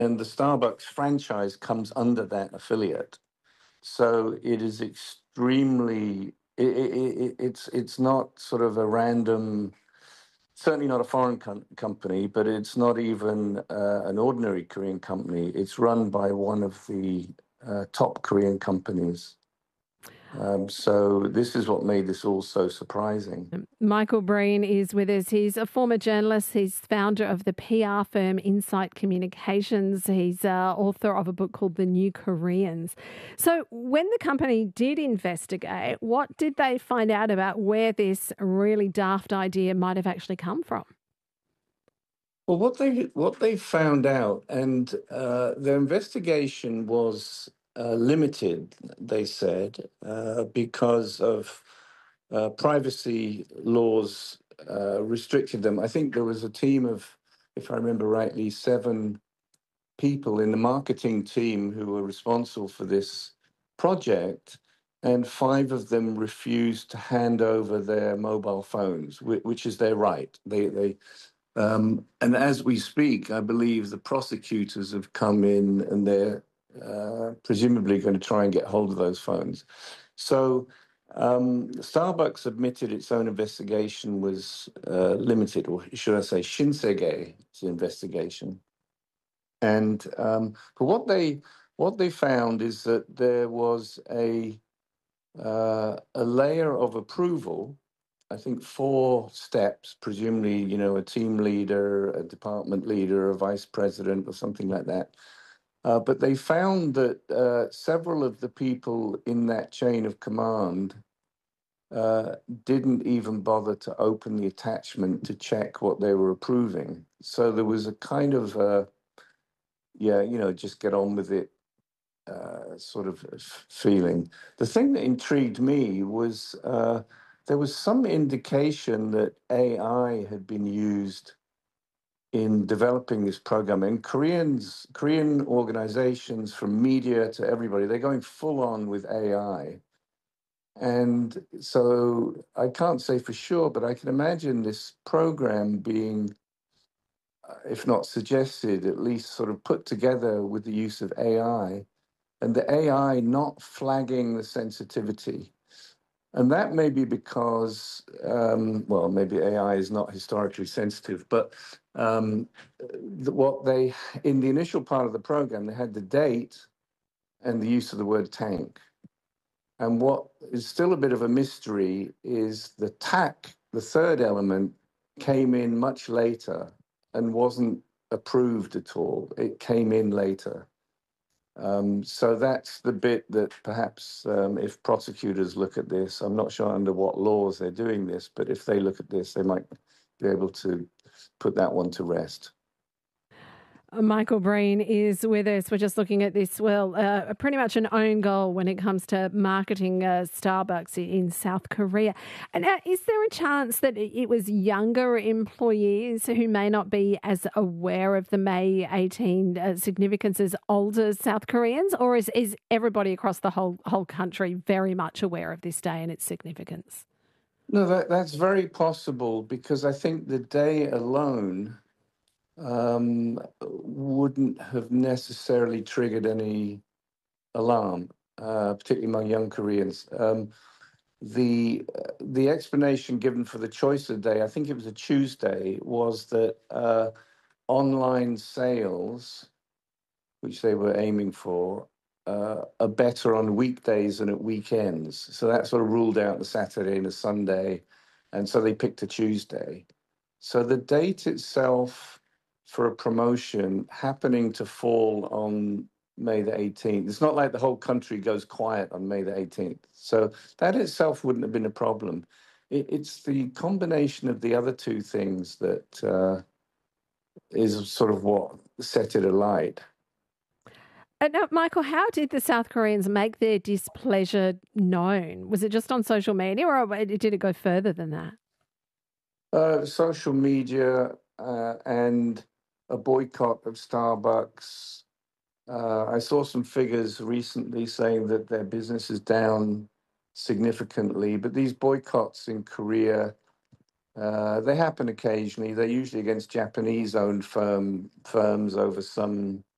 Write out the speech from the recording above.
and the Starbucks franchise comes under that affiliate. So it is extremely. It's not sort of a random. Certainly not a foreign company, but it's not even an ordinary Korean company. It's run by one of the top Korean companies. So this is what made this all so surprising. Michael Breen is with us. He's a former journalist. He's founder of the PR firm Insight Communications. He's author of a book called The New Koreans. So when the company did investigate, what did they find out about where this really daft idea might have actually come from? Well, what they found out, and their investigation was limited, they said, because of privacy laws restricted them. I think there was a team of, if I remember rightly, 7 people in the marketing team who were responsible for this project, and 5 of them refused to hand over their mobile phones, which is their right. And as we speak, I believe the prosecutors have come in and they're presumably going to try and get hold of those phones. So Starbucks admitted its own investigation was limited, or should I say, Shinsegae's investigation. And but what they found is that there was a layer of approval. I think 4 steps, presumably, a team leader, a department leader, a vice president, or something like that. But they found that several of the people in that chain of command didn't even bother to open the attachment to check what they were approving. So there was a kind of, just get on with it sort of feeling. The thing that intrigued me was there was some indication that AI had been used in developing this program. And Korean organizations, from media to everybody, they're going full on with AI. And so I can't say for sure, but I can imagine this program being, if not suggested, at least sort of put together with the use of AI, and the AI not flagging the sensitivity. And that may be because, maybe AI is not historically sensitive, but in the initial part of the program, they had the date and the use of the word tank. And what is still a bit of a mystery is the TAC, the third element, came in much later and wasn't approved at all. It came in later. So that's the bit that perhaps if prosecutors look at this, I'm not sure under what laws they're doing this, but if they look at this, they might be able to put that one to rest. Michael Breen is with us. We're just looking at this, pretty much an own goal when it comes to marketing Starbucks in South Korea. And is there a chance that it was younger employees who may not be as aware of the May 18 significance as older South Koreans? Or is everybody across the whole country very much aware of this day and its significance? No, that's very possible, because I think the day alone wouldn't have necessarily triggered any alarm, particularly among young Koreans. The explanation given for the choice of the day, I think it was a Tuesday, was that online sales, which they were aiming for, are better on weekdays than at weekends. So that sort of ruled out the Saturday and the Sunday, and so they picked a Tuesday. So the date itself for a promotion happening to fall on May the 18th. It's not like the whole country goes quiet on May the 18th. So that itself wouldn't have been a problem. It's the combination of the other 2 things that is sort of what set it alight. Now, Michael, how did the South Koreans make their displeasure known? Was it just on social media, or did it go further than that? Social media and a boycott of Starbucks. I saw some figures recently saying that their business is down significantly, but these boycotts in Korea, they happen occasionally. They're usually against Japanese-owned firms over some